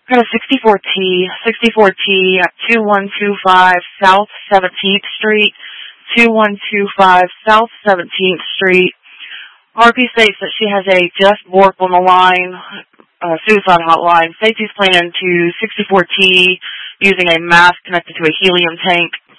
Got a 64T at 2125 South 17th Street, 2125 South 17th Street. RP states that she has a Jeff Bork on the line, suicide hotline. Safety's planning to 64T using a mask connected to a helium tank.